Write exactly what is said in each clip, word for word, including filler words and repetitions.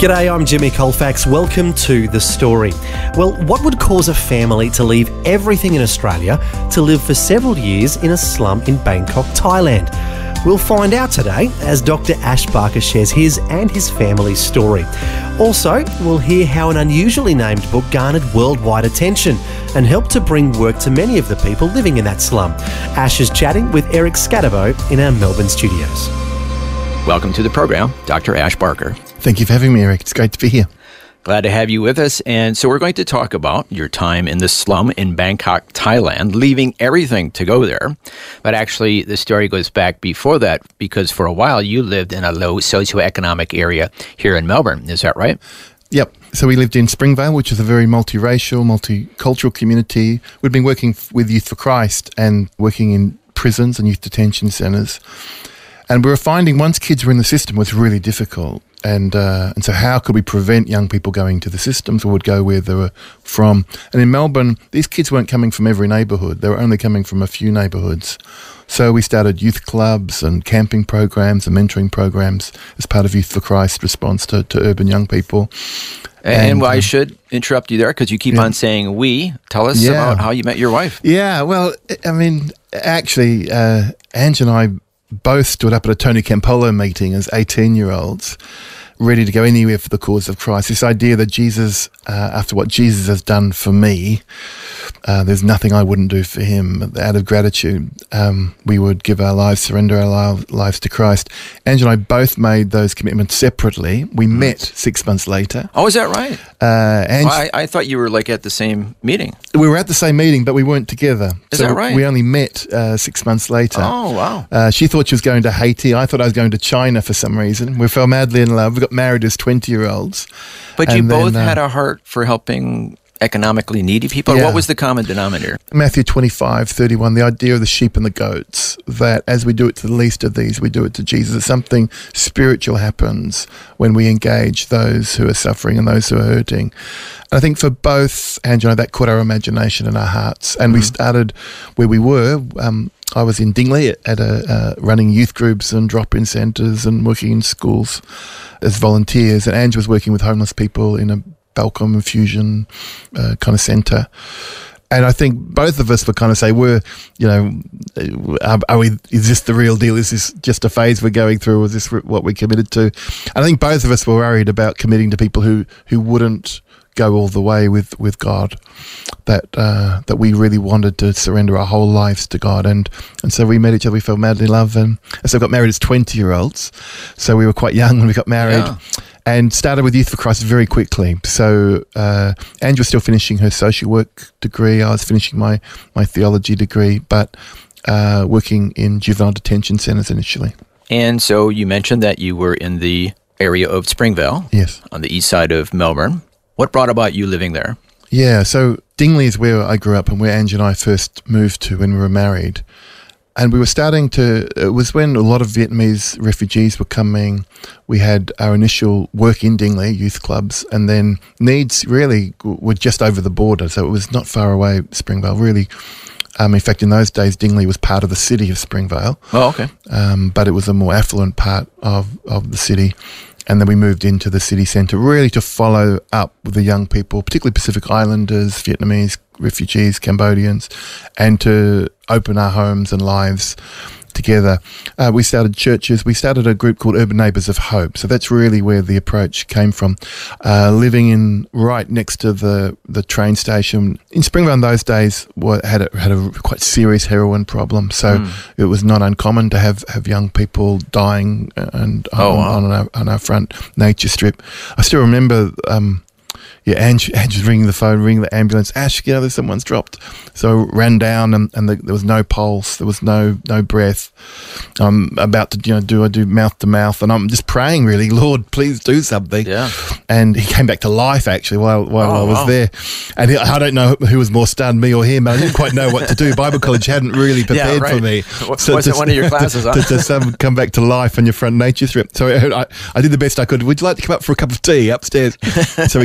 G'day, I'm Jimmy Colfax. Welcome to The Story. Well, what would cause a family to leave everything in Australia to live for several years in a slum in Bangkok, Thailand? We'll find out today as Doctor Ash Barker shares his and his family's story. Also, we'll hear how an unusually named book garnered worldwide attention and helped to bring work to many of the people living in that slum. Ash is chatting with Eric Scatterbo in our Melbourne studios. Welcome to the program, Doctor Ash Barker. Thank you for having me, Eric. It's great to be here. Glad to have you with us. And so we're going to talk about your time in the slum in Bangkok, Thailand, leaving everything to go there. But actually, the story goes back before that, because for a while you lived in a low socioeconomic area here in Melbourne. Is that right? Yep. So we lived in Springvale, which is a very multiracial, multicultural community. We'd been working with Youth for Christ and working in prisons and youth detention centres. And we were finding once kids were in the system, it was really difficult. And uh, and so how could we prevent young people going to the systems, or would go where they were from? And in Melbourne, these kids weren't coming from every neighbourhood. They were only coming from a few neighbourhoods. So we started youth clubs and camping programs and mentoring programs as part of Youth for Christ response to, to urban young people. And, and well, um, I should interrupt you there because you keep yeah. on saying we. Tell us yeah. about how you met your wife. Yeah, well, I mean, actually, uh, Ange and I both stood up at a Tony Campolo meeting as eighteen-year-olds, ready to go anywhere for the cause of Christ. This idea that Jesus, uh, after what Jesus has done for me, uh, there's nothing I wouldn't do for him. Out of gratitude, um, we would give our lives, surrender our li- lives to Christ. Ange and I both made those commitments separately. We mm. met six months later. Oh, is that right? Uh, Ange, well, I, I thought you were like at the same meeting. We were at the same meeting, but we weren't together. Is so that right? We only met uh, six months later. Oh, wow. Uh, she thought she was going to Haiti. I thought I was going to China for some reason. We fell madly in love. We got married as twenty-year-olds. But you and both then, uh, had a heart for helping economically needy people. Yeah. What was the common denominator? Matthew twenty-five thirty-one, the idea of the sheep and the goats, that as we do it to the least of these, we do it to Jesus. Something spiritual happens when we engage those who are suffering and those who are hurting. And I think for both Ange and I, that caught our imagination and our hearts. And mm-hmm. we started where we were. Um, I was in Dingley at, at a, uh, running youth groups and drop-in centres and working in schools as volunteers. And Ange was working with homeless people in a Balcom infusion uh, kind of centre. And I think both of us were kind of say, we're, you know, are, are we, is this the real deal? Is this just a phase we're going through? Or is this what we're committed to? And I think both of us were worried about committing to people who, who wouldn't go all the way with, with God, that uh, that we really wanted to surrender our whole lives to God. And and so we met each other, we fell madly in love, and, and so we got married as twenty-year-olds. So we were quite young when we got married. Yeah. And started with Youth for Christ very quickly. So uh, Ange was still finishing her social work degree. I was finishing my, my theology degree, but uh, working in juvenile detention centres initially. And so you mentioned that you were in the area of Springvale. Yes. On the east side of Melbourne. What brought about you living there? Yeah, so Dingley is where I grew up and where Ange and I first moved to when we were married. And we were starting to, it was when a lot of Vietnamese refugees were coming. We had our initial work in Dingley, youth clubs, and then needs really were just over the border. So it was not far away, Springvale, really. Um, in fact, in those days, Dingley was part of the city of Springvale. Oh, okay. Um, but it was a more affluent part of, of the city. And then we moved into the city centre really to follow up with the young people, particularly Pacific Islanders, Vietnamese refugees, Cambodians, and to open our homes and lives together. Uh, we started churches. We started a group called Urban Neighbours of Hope. So that's really where the approach came from. Uh, living in right next to the, the train station. In Springvale in those days had a, had a quite serious heroin problem. So mm. it was not uncommon to have, have young people dying and oh, on, wow. on, our, on our front nature strip. I still remember... Um, Yeah, Ange, Ange was ringing the phone, ringing the ambulance. Ash, you know, there's someone's dropped. So I ran down, and, and the, there was no pulse, there was no no breath. I'm about to, you know, do I do mouth to mouth, and I'm just praying, really, Lord, please do something. Yeah. And he came back to life actually while while oh, I was wow. there. And he, I don't know who was more stunned, me or him. I didn't quite know what to do. Bible college hadn't really prepared yeah, right. for me. So was it one of your classes? To, huh? to, to some come back to life on your front nature strip. So I, I, I did the best I could. Would you like to come up for a cup of tea upstairs? So we came upstairs.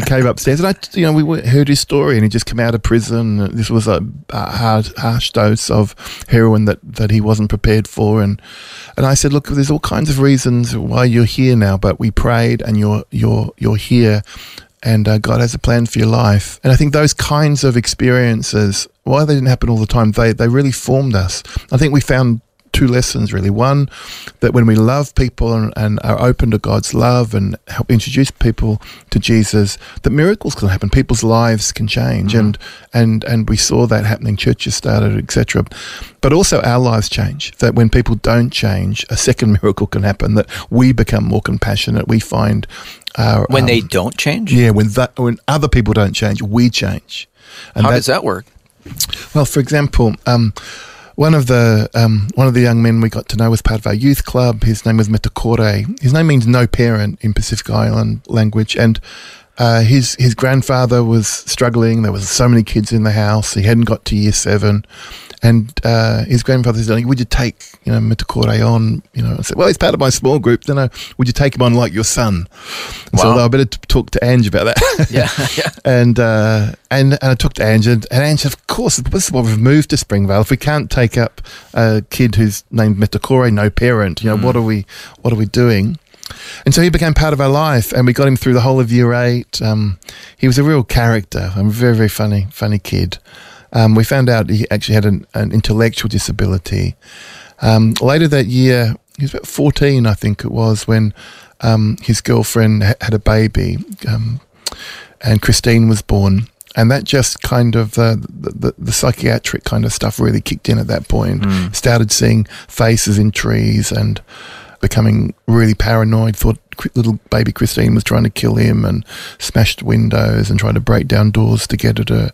downstairs, and I, you know, we heard his story, and he just come out of prison. This was a, a hard, harsh dose of heroin that, that he wasn't prepared for, and and I said, look, there's all kinds of reasons why you're here now, but we prayed, and you're you're you're here, and uh, God has a plan for your life. And I think those kinds of experiences, while they didn't happen all the time, they they really formed us. I think we found two lessons, really. One, that when we love people and, and are open to God's love and help introduce people to Jesus, that miracles can happen. People's lives can change. Mm-hmm. And, and, and we saw that happening. Churches started, et cetera. But also our lives change. That when people don't change, a second miracle can happen, that we become more compassionate. We find our... When um, they don't change? Yeah, when, that, when other people don't change, we change. And How that, does that work? Well, for example... Um, One of the um, one of the young men we got to know was part of our youth club. His name was Metakore. His name means no parent in Pacific Island language, and uh, his his grandfather was struggling. There was so many kids in the house. He hadn't got to year seven, and uh, his grandfather said, "Would you take you know Metakore on?" You know, I said, "Well, he's part of my small group. Then, uh, would you take him on like your son?" And wow. So I better t- talk to Ange about that. yeah, yeah. And uh, and and I talked to Ange, and, and Ange, of course, this is why we've moved to Springvale. If we can't take up a kid who's named Metakore, no parent, you know, mm. what are we what are we doing? And so he became part of our life, and we got him through the whole of year eight. Um, he was a real character, a very, very funny, funny kid. Um, we found out he actually had an, an intellectual disability. Um, later that year, he was about fourteen, I think it was, when um, his girlfriend ha- had a baby, um, and Christine was born. And that just kind of, uh, the, the, the psychiatric kind of stuff really kicked in at that point. Mm. Started seeing faces in trees and becoming really paranoid, thought little baby Christine was trying to kill him, and smashed windows and tried to break down doors to get at her.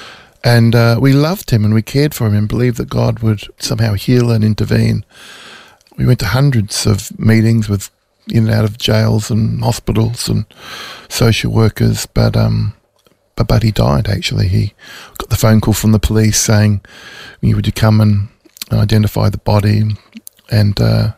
And uh, we loved him and we cared for him and believed that God would somehow heal and intervene. We went to hundreds of meetings with in and out of jails and hospitals and social workers, but um, but, but he died, actually. He got the phone call from the police saying, would you come and identify the body? And uh,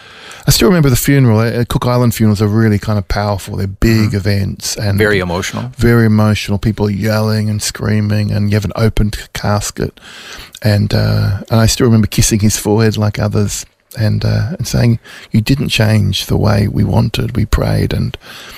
I still remember the funeral. Uh, Cook Island funerals are really kind of powerful. They're big mm. events. And very emotional. Very emotional. People yelling and screaming, and you have an opened casket. And uh, and I still remember kissing his forehead like others, and uh, and saying, you didn't change the way we wanted. We prayed, and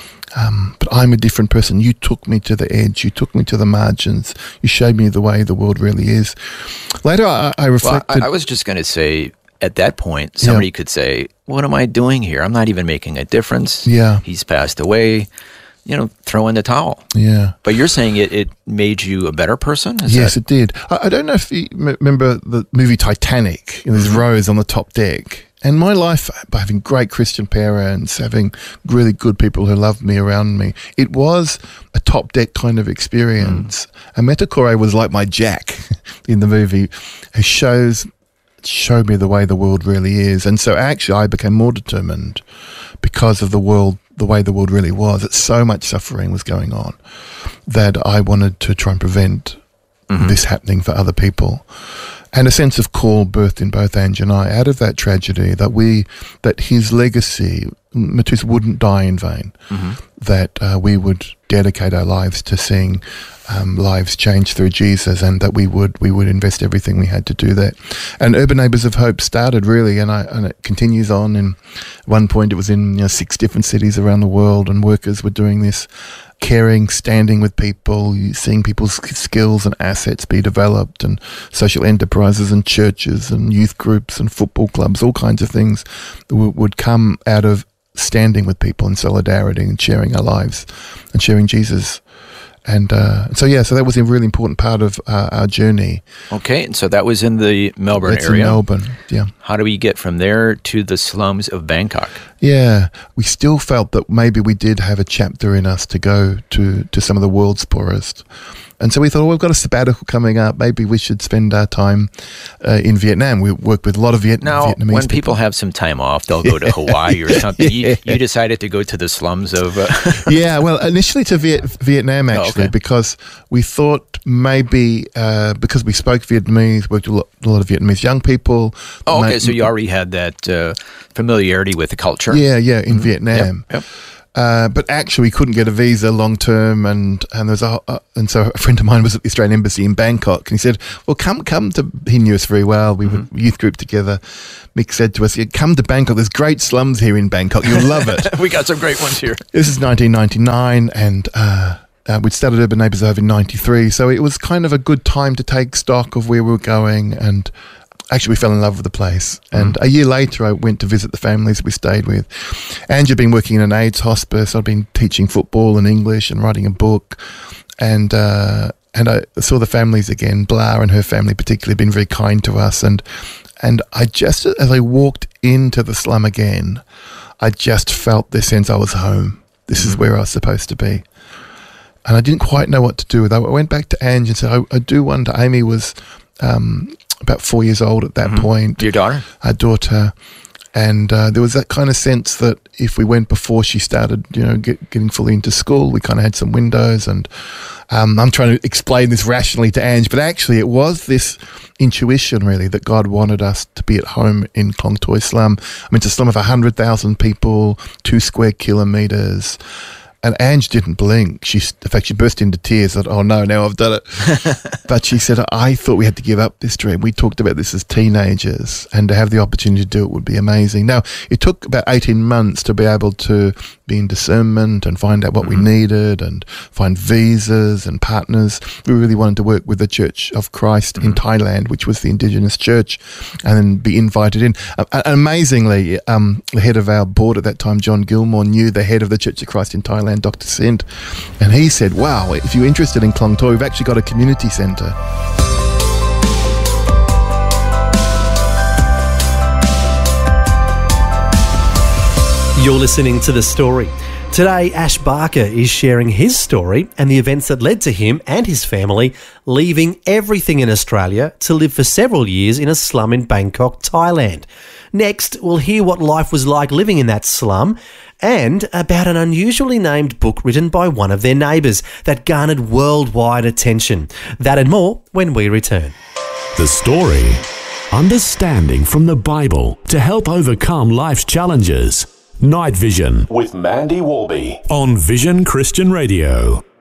um, but I'm a different person. You took me to the edge. You took me to the margins. You showed me the way the world really is. Later, I, I reflected. Well, I, I was just going to say, at that point, somebody yeah. could say, what am I doing here? I'm not even making a difference. Yeah. He's passed away. You know, throw in the towel. Yeah. But you're saying it, it made you a better person? Is yes, that... it did. I, I don't know if you m- remember the movie Titanic. There's mm-hmm. Rose on the top deck. And my life, by having great Christian parents, having really good people who loved me around me, it was a top deck kind of experience. Mm. And Metakore was like my Jack in the movie, who shows showed me the way the world really is. And so actually I became more determined because of the world, the way the world really was, that so much suffering was going on, that I wanted to try and prevent mm-hmm. this happening for other people. And a sense of call birthed in both Ange and I out of that tragedy, that we, that his legacy, Matus, wouldn't die in vain, mm-hmm. that uh, we would dedicate our lives to seeing um, lives change through Jesus, and that we would we would invest everything we had to do that. And Urban Neighbours of Hope started really, and, I, and it continues on. And at one point it was in you know, six different cities around the world, and workers were doing this, caring, standing with people, seeing people's skills and assets be developed, and social enterprises and churches and youth groups and football clubs, all kinds of things w- would come out of standing with people in solidarity and sharing our lives and sharing Jesus. And uh, so, yeah, so that was a really important part of uh, our journey. Okay, and so that was in the Melbourne That's area. in Melbourne, yeah. How do we get from there to the slums of Bangkok? Yeah, we still felt that maybe we did have a chapter in us to go to, to some of the world's poorest. And so we thought, well, we've got a sabbatical coming up. Maybe we should spend our time uh, in Vietnam. We work with a lot of Viet- now, Vietnamese when people. people have some time off, they'll go to Hawaii or something. yeah. you, you decided to go to the slums of... Uh... yeah, well, initially to Viet- Vietnam, actually, oh, okay. because we thought maybe, uh, because we spoke Vietnamese, worked with a lot, a lot of Vietnamese young people. Oh, okay, may- so you already had that uh, familiarity with the culture? Yeah, yeah, in mm-hmm. Vietnam. Yep. Yep. Uh, but actually, we couldn't get a visa long term, and and there was a uh, and so a friend of mine was at the Australian Embassy in Bangkok, and he said, "Well, come come to." He knew us very well. We mm-hmm. were youth group together. Mick said to us, yeah, "Come to Bangkok. There's great slums here in Bangkok. You'll love it." We got some great ones here. This is nineteen ninety-nine, and uh, uh, we'd started Urban Neighbours over in ninety-three, so it was kind of a good time to take stock of where we were going. And actually, we fell in love with the place. And mm. a year later, I went to visit the families we stayed with. Ange had been working in an AIDS hospice. I'd been teaching football and English and writing a book. And uh, and I saw the families again. Blah and her family particularly had been very kind to us. And and I just, as I walked into the slum again, I just felt this sense I was home. This mm. is where I was supposed to be. And I didn't quite know what to do with it. I went back to Ange and said, I, I do wonder, Amy was... Um, about four years old at that mm-hmm. point. Your daughter? Our daughter. And uh, there was that kind of sense that if we went before she started, you know, get, getting fully into school, we kind of had some windows. And um, I'm trying to explain this rationally to Ange, but actually it was this intuition, really, that God wanted us to be at home in Klong Toi slum. I mean, it's a slum of one hundred thousand people, two square kilometres. And Ange didn't blink. She, in fact, she burst into tears that, oh no, now I've done it. But she said, I thought we had to give up this dream. We talked about this as teenagers, and to have the opportunity to do it would be amazing. Now, it took about eighteen months to be able to be in discernment and find out what mm-hmm. we needed and find visas and partners. We really wanted to work with the Church of Christ mm-hmm. in Thailand, which was the indigenous church, and then be invited in. Uh, amazingly, um, the head of our board at that time, John Gilmore, knew the head of the Church of Christ in Thailand, Doctor Sint, and he said, wow, if you're interested in Klong Toi, we've actually got a community centre. You're listening to The Story. Today, Ash Barker is sharing his story and the events that led to him and his family leaving everything in Australia to live for several years in a slum in Bangkok, Thailand. Next, we'll hear what life was like living in that slum and about an unusually named book written by one of their neighbours that garnered worldwide attention. That and more when we return. The Story. Understanding from the Bible to help overcome life's challenges. Night Vision with Mandy Warby on Vision Christian Radio.